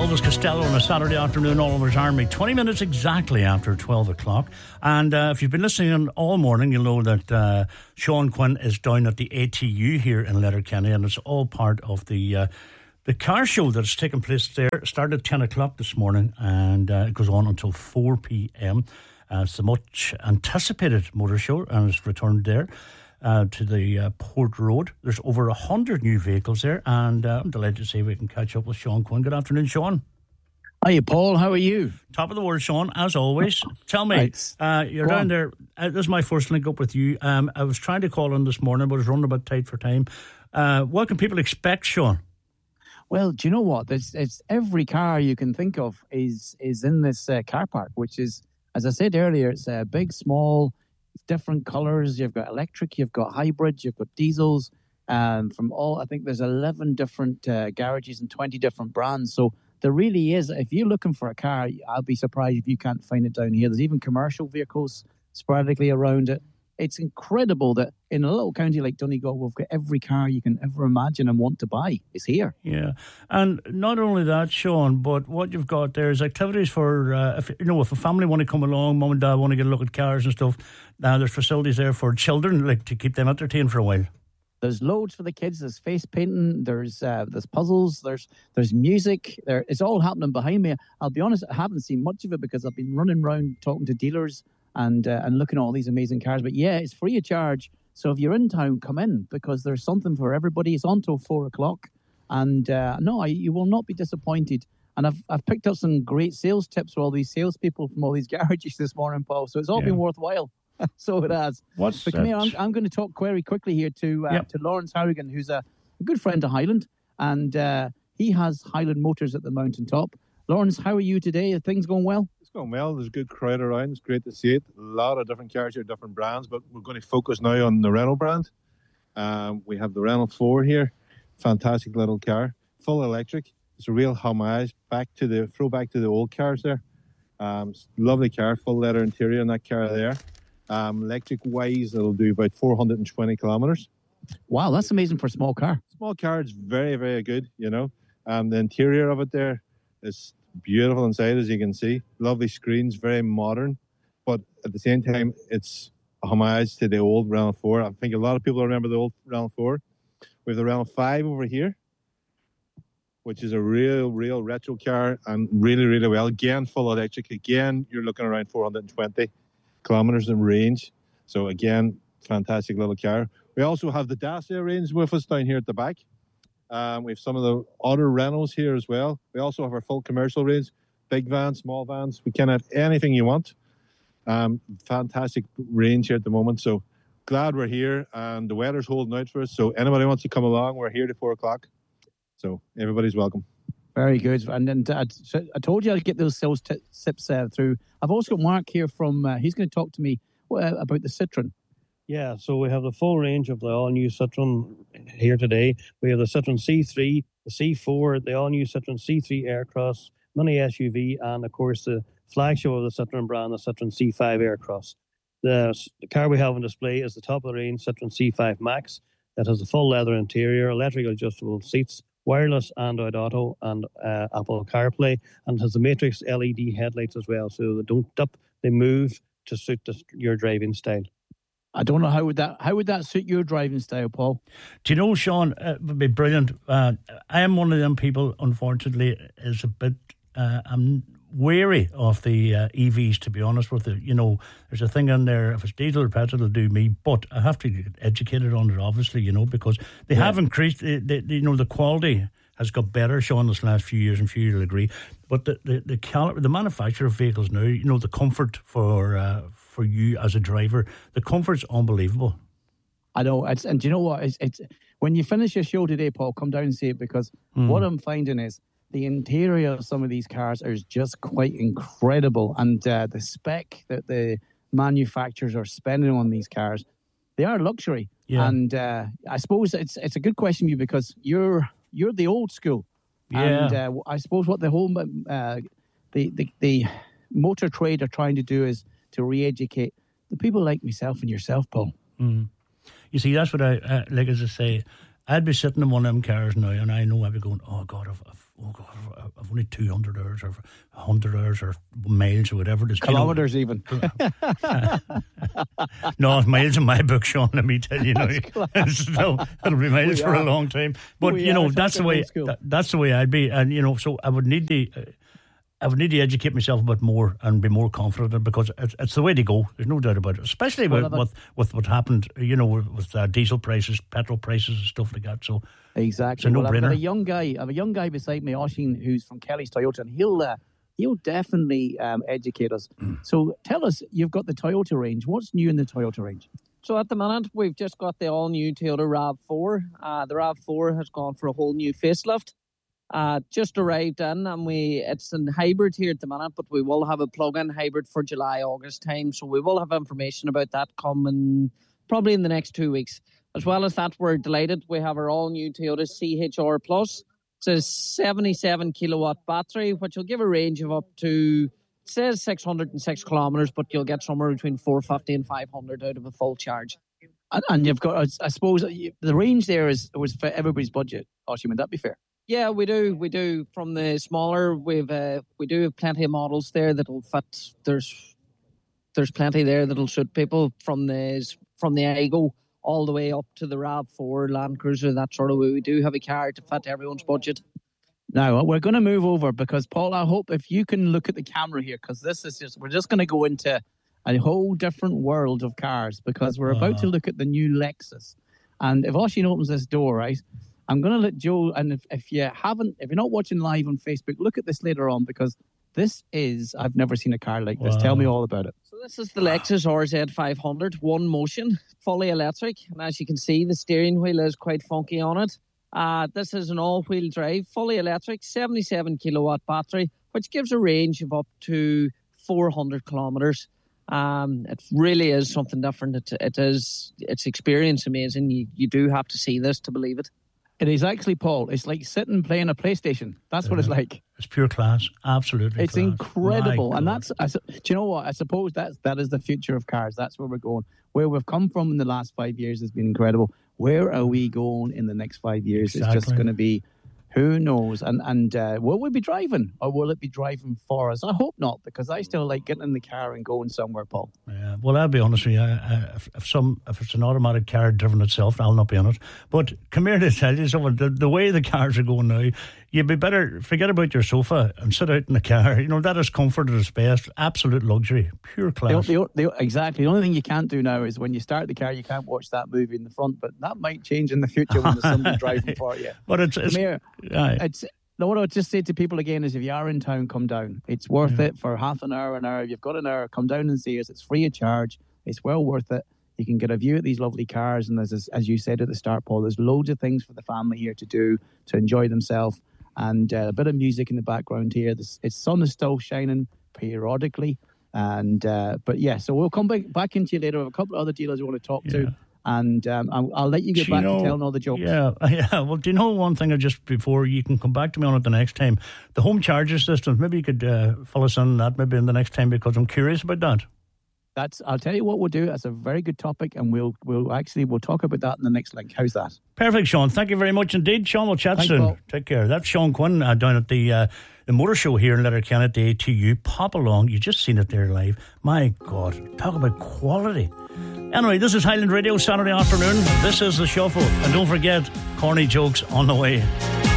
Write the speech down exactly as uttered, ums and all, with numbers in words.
Elvis Costello on a Saturday afternoon, Oliver's Army, twenty minutes exactly after twelve o'clock. And uh, if you've been listening all morning, you'll know that uh, Sean Quinn is down at the A T U here in Letterkenny, and it's all part of the uh, the car show that's taking place there. It started at ten o'clock this morning, and uh, it goes on until four p.m. Uh, it's the much anticipated motor show, and it's returned there. Uh, to the uh, Port Road. There's over a hundred new vehicles there, and uh, I'm delighted to say we can catch up with Sean Quinn. Good afternoon, Sean. Hiya, Paul. How are you? Top of the world, Sean, as always. Tell me, right. uh, you're Go down on. there. Uh, this is my first link up with you. Um, I was trying to call in this morning, but I was running a bit tight for time. Uh, what can people expect, Sean? Well, do you know what? There's, it's every car you can think of is is in this uh, car park, which is, as I said earlier, it's uh, big, small, different colours. You've got electric, you've got hybrids, you've got diesels. Um, from all, I think there's eleven different uh, garages and twenty different brands. So there really is. If you're looking for a car, I'll be surprised if you can't find it down here. There's even commercial vehicles sporadically around it. It's incredible that in a little county like Donegal, we've got every car you can ever imagine and want to buy is here. Yeah, and not only that, Sean, but what you've got there is activities for, uh, if you know, if a family want to come along, mum and dad want to get a look at cars and stuff, now there's facilities there for children, like to keep them entertained for a while. There's loads for the kids. There's face painting. There's uh, there's puzzles. There's there's music. There, it's all happening behind me. I'll be honest, I haven't seen much of it because I've been running around talking to dealers and uh, and looking at all these amazing cars. But yeah, it's free of charge. So if you're in town, come in because there's something for everybody. It's on till four o'clock, and uh, no, I, you will not be disappointed. And I've I've picked up some great sales tips for all these salespeople from all these garages this morning, Paul. So it's all Yeah. been worthwhile. So it has. What's but come here, that? I'm, I'm going to talk very quickly here to uh, Yep. to Lawrence Harrigan, who's a, a good friend of Highland, and uh, he has Highland Motors at the mountaintop. Lawrence, how are you today? Are things going well? It's going well. There's a good crowd around. It's great to see it. A lot of different cars here, different brands, but we're going to focus now on the Renault brand. Um, we have the Renault four here. Fantastic little car. Full electric. It's a real homage back to the throwback to the old cars there. Um, lovely car, full leather interior in that car there. Um, electric wise, it'll do about four hundred twenty kilometres. Wow, that's amazing for a small car. Small car, it's very, very good, you know. Um, the interior of it there is beautiful inside, as you can see. Lovely screens, very modern. But at the same time, it's a homage to the old Renault four. I think a lot of people remember the old Renault four. We have the Renault five over here, which is a real, real retro car and really, really well. Again, full electric. Again, you're looking around four hundred twenty kilometres in range. So again, fantastic little car. We also have the Dacia range with us down here at the back. Um, we have some of the other Renaults here as well. We also have our full commercial range, big vans, small vans. We can have anything you want. Um, fantastic range here at the moment. So glad we're here, and the weather's holding out for us. So anybody wants to come along, we're here to four o'clock. So everybody's welcome. Very good. And then I, I told you I'd get those sales t- tips uh, through. I've also got Mark here from, uh, he's going to talk to me uh, about the Citroen. Yeah, so we have the full range of the all-new Citroen here today. We have the Citroen C three, the C four, the all-new Citroen C three Aircross, mini S U V, and, of course, the flagship of the Citroen brand, the Citroen C five Aircross. The, the car we have on display is the top-of-the-range Citroen C five Max that has a full leather interior, electric adjustable seats, wireless Android Auto and uh, Apple CarPlay, and has the Matrix L E D headlights as well, so they don't dip, they move to suit the, your driving style. I don't know how would that how would that suit your driving style, Paul? Do you know, Sean, it would be brilliant. Uh, I am one of them people, unfortunately, is a bit, uh, I'm wary of the uh, E Vs, to be honest with you. You know, there's a thing in there, if it's diesel or petrol, it'll do me, but I have to get educated on it, obviously, you know, because they yeah. have increased, they, they, you know, the quality has got better, Sean, this last few years, and few will agree. But the the the, cal- the manufacturer of vehicles now, you know, the comfort for uh, for you as a driver, the comfort's unbelievable. I know, it's, and do you know what? It's, it's when you finish your show today, Paul, come down and see it, because mm. what I'm finding is the interior of some of these cars is just quite incredible, and uh, the spec that the manufacturers are spending on these cars, they are luxury. Yeah. And uh, I suppose it's it's a good question for you because you're you're the old school, yeah. and uh, I suppose what the whole uh, the, the the motor trade are trying to do is to re-educate the people like myself and yourself, Paul. Mm. You see, that's what I uh, like. As I say, I'd be sitting in one of them cars now, and I know I'd be going, oh God, I've, I've, oh God, I've, I've only two hundred hours or one hundred hours or miles or whatever it is. Kilometres you know, even. No, miles in my book, Sean, let me tell you now. Still, it'll be miles we for are. a long time. But, we you know, that's the way that, that's the way I'd be. And, you know, so I would need the... Uh, I would need to educate myself a bit more and be more confident, because it's, it's the way to go. There's no doubt about it. Especially with with, with what happened, you know, with, with uh, diesel prices, petrol prices, and stuff like that. So exactly. It's a well, no-brainer. I've got a young guy. I have a young guy beside me, Oshin, who's from Kelly's Toyota, and he'll uh, he'll definitely um, educate us. Mm. So tell us, you've got the Toyota range. What's new in the Toyota range? So at the minute, we've just got the all-new Toyota RAV four. Uh, the RAV four has gone for a whole new facelift. Uh, just arrived in, and we it's in hybrid here at the minute, but we will have a plug-in hybrid for July, August time. So we will have information about that coming probably in the next two weeks. As well as that, we're delighted. We have our all-new Toyota C H R Plus. It's a seventy-seven kilowatt battery, which will give a range of up to, it says six hundred six kilometres, but you'll get somewhere between four fifty and five hundred out of a full charge. And, and you've got, I suppose, the range there is was for everybody's budget. Oshin, would that be fair? Yeah, we do. We do. From the smaller, we've uh, we do have plenty of models there that'll fit. There's there's plenty there that'll suit people, from the from the Aygo all the way up to the RAV four, Land Cruiser, that sort of way. We do have a car to fit everyone's budget. Now we're going to move over, because Paul, I hope if you can look at the camera here, because this is just we're just going to go into a whole different world of cars, because we're about uh-huh. to look at the new Lexus. And if Oshin opens this door, right, I'm going to let Joe, and if, if you haven't, if you're not watching live on Facebook, look at this later on, because this is, I've never seen a car like this. Wow. Tell me all about it. So this is the Lexus R Z five hundred, one motion, fully electric. And as you can see, the steering wheel is quite funky on it. Uh, this is an all-wheel drive, fully electric, seventy-seven kilowatt battery, which gives a range of up to four hundred kilometres. Um, it really is something different. It, it is, it's experience amazing. You, you do have to see this to believe it. It is actually, Paul, it's like sitting playing a PlayStation. That's yeah. what it's like. It's pure class. Absolutely It's class. incredible. And that's, I, do you know what? I suppose that's, that is the future of cars. That's where we're going. Where we've come from in the last five years has been incredible. Where are we going in the next five years? Exactly. It's just going to be, who knows? And and uh, will we be driving, or will it be driving for us? I hope not, because I still like getting in the car and going somewhere, Paul. Yeah, well, I'll be honest with you. I, I, if, if some if it's an automatic car driven itself, I'll not be on it. But come here to tell you something. The, the way the cars are going now, you'd be better forget about your sofa and sit out in the car. You know, that is comfort at its best. Absolute luxury, pure class. The, the, the, exactly. The only thing you can't do now is when you start the car, you can't watch that movie in the front. But that might change in the future when there's somebody driving for you. But it's it's, come here. Aye. It's no, what I would just say to people again is, if you are in town, come down. It's worth yeah. it for half an hour, an hour. If you've got an hour, come down and see us. It's free of charge. It's well worth it. You can get a view at these lovely cars, and as as you said at the start, Paul, there's loads of things for the family here to do, to enjoy themselves, and uh, a bit of music in the background here. The it's sun is still shining periodically, and uh, but yeah. So we'll come back back into you later with a couple of other dealers we want to talk yeah. to. And um, I'll, I'll let you get do back you know, to telling all the jokes. Yeah, yeah. Well, do you know one thing? Just before you can come back to me on it the next time, the home charger systems. Maybe you could uh, fill us in on that maybe in the next time, because I'm curious about that. That's. I'll tell you what we'll do. That's a very good topic, and we'll we'll actually we'll talk about that in the next link. How's that? Perfect, Sean. Thank you very much indeed, Sean. We'll chat Thanks, soon. Paul. Take care. That's Sean Quinn uh, down at the uh, the motor show here in Letterkenny at the A T U. Pop along. You just seen it there live. My God, talk about quality. Anyway, this is Highland Radio Saturday afternoon. This is The Shuffle. And don't forget, corny jokes on the way.